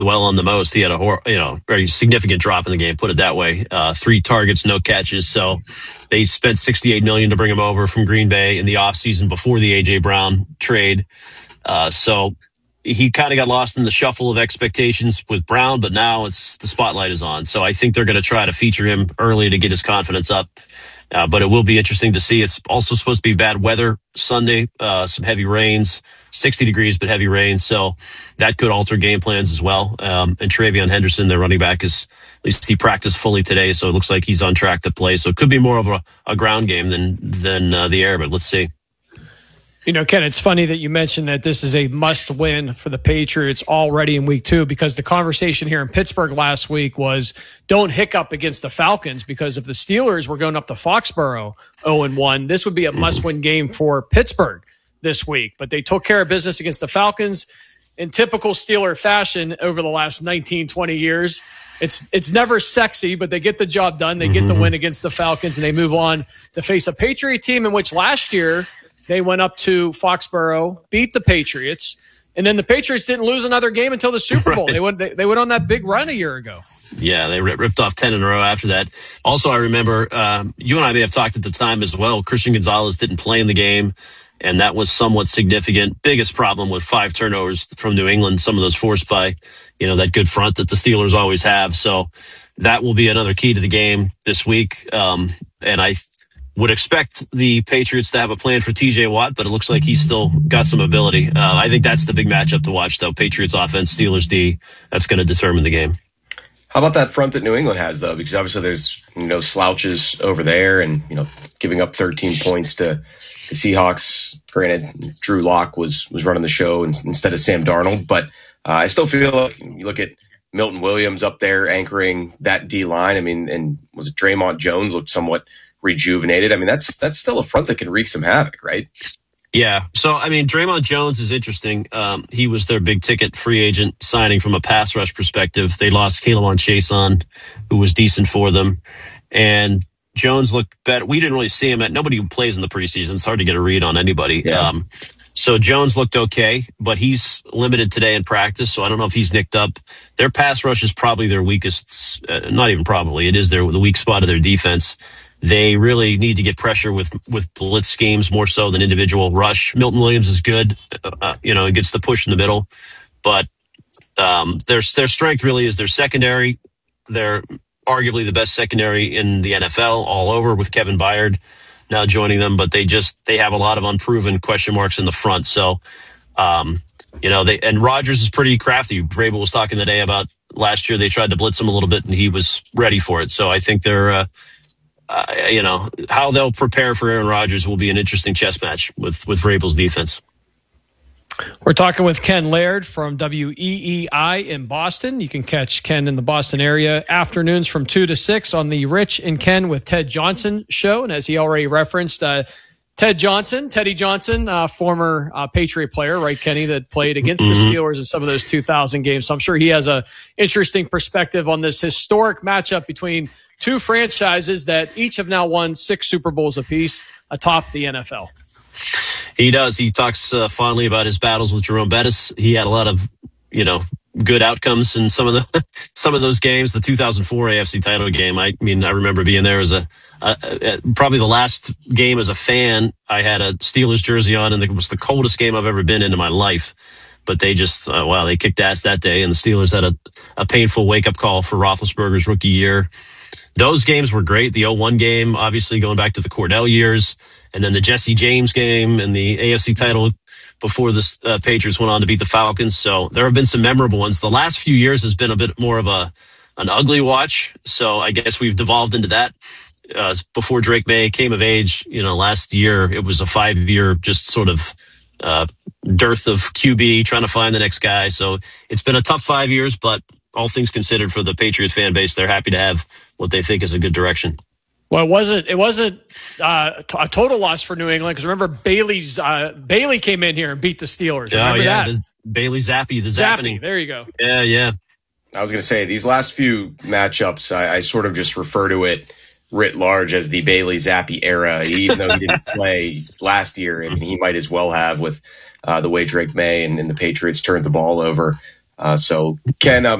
dwell on the most. He had a very significant drop in the game, put it that way. 3 targets, no catches. So they spent $68 million to bring him over from Green Bay in the offseason before the A.J. Brown trade. So he kind of got lost in the shuffle of expectations with Brown, but now the spotlight is on. So I think they're going to try to feature him early to get his confidence up. But it will be interesting to see. It's also supposed to be bad weather Sunday, some heavy rains, 60 degrees, but heavy rains. So that could alter game plans as well. And Travion Henderson, their running back, at least he practiced fully today. So it looks like he's on track to play. So it could be more of a ground game than the air, but let's see. Ken, it's funny that you mentioned that this is a must-win for the Patriots already in week 2, because the conversation here in Pittsburgh last week was don't hiccup against the Falcons, because if the Steelers were going up to Foxborough 0-1, this would be a must-win game for Pittsburgh this week. But they took care of business against the Falcons in typical Steeler fashion over the last 19, 20 years. It's never sexy, but they get the job done. They get the win against the Falcons, and they move on to face a Patriot team in which last year – they went up to Foxborough, beat the Patriots, and then the Patriots didn't lose another game until the Super Bowl. Right. They went on that big run a year ago. Yeah, they ripped off 10 in a row after that. Also, I remember you and I may have talked at the time as well. Christian Gonzalez didn't play in the game, and that was somewhat significant. Biggest problem with 5 turnovers from New England, some of those forced by that good front that the Steelers always have. So that will be another key to the game this week. And I would expect the Patriots to have a plan for TJ Watt, but it looks like he's still got some ability. I think that's the big matchup to watch, though. Patriots offense, Steelers D, that's going to determine the game. How about that front that New England has, though? Because obviously there's no slouches over there, and giving up 13 points to the Seahawks. Granted, Drew Lock was running the show instead of Sam Darnold, but I still feel like you look at Milton Williams up there anchoring that D line. I mean, and was it Draymond Jones looked somewhat rejuvenated? I mean, that's still a front that can wreak some havoc, right? Yeah. So, I mean, Draymond Jones is interesting. He was their big ticket free agent signing from a pass rush perspective. They lost K'Lavon Chaisson, who was decent for them. And Jones looked better. We didn't really see him nobody who plays in the preseason. It's hard to get a read on anybody. Yeah. So Jones looked okay, but he's limited today in practice. So I don't know if he's nicked up. Their pass rush is probably their weakest, not even probably. It is the weak spot of their defense. They really need to get pressure with blitz schemes more so than individual rush. Milton Williams is good. He gets the push in the middle, but their strength really is their secondary. They're arguably the best secondary in the NFL all over, with Kevin Byard now joining them, but they have a lot of unproven question marks in the front. So, and Rodgers is pretty crafty. Vrabel was talking today about last year they tried to blitz him a little bit and he was ready for it. So I think they're, how they'll prepare for Aaron Rodgers will be an interesting chess match with Vrabel's defense. We're talking with Ken Laird from WEEI in Boston. You can catch Ken in the Boston area afternoons from 2 to 6 on the Rich and Ken with Ted Johnson show. And as he already referenced, Teddy Johnson, former Patriot player, right, Kenny, that played against the Steelers in some of those 2000 games. So I'm sure he has a interesting perspective on this historic matchup between two franchises that each have now won 6 Super Bowls apiece atop the NFL. He does. He talks fondly about his battles with Jerome Bettis. He had a lot of, good outcomes in some of those games. The 2004 AFC title game. I remember being there as probably the last game as a fan. I had a Steelers jersey on, and it was the coldest game I've ever been in my life. But they just, they kicked ass that day, and the Steelers had a painful wake-up call for Roethlisberger's rookie year. Those games were great. The 0-1 game, obviously going back to the Cordell years, and then the Jesse James game and the AFC title before the Patriots went on to beat the Falcons. So there have been some memorable ones. The last few years has been a bit more of an ugly watch. So I guess we've devolved into that. Before Drake May came of age, last year, it was a 5-year just sort of dearth of QB, trying to find the next guy. So it's been a tough 5 years, but all things considered for the Patriots fan base, they're happy to have what they think is a good direction. Well, it wasn't a total loss for New England, because remember Bailey came in here and beat the Steelers. Remember that? Bailey Zappi, the Zappening. There you go. Yeah. I was going to say, these last few matchups, I sort of just refer to it writ large as the Bailey Zappi era, even though he didn't play last year, and he might as well have with the way Drake May and the Patriots turned the ball over. So, Ken,